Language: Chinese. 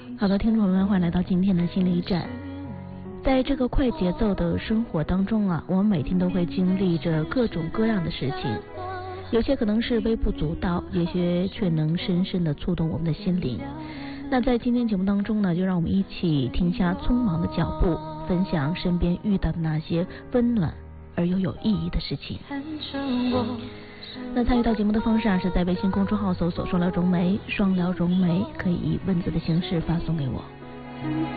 好的，听众朋友们，欢迎来到今天的心理站。在这个快节奏的生活当中啊，我们每天都会经历着各种各样的事情，有些可能是微不足道，有些却能深深的触动我们的心灵。那在今天节目当中呢，就让我们一起停下匆忙的脚步，分享身边遇到的那些温暖而又有意义的事情。那参与到节目的方式是在微信公众号搜索双聊融媒，双聊融媒，可以以文字的形式发送给我。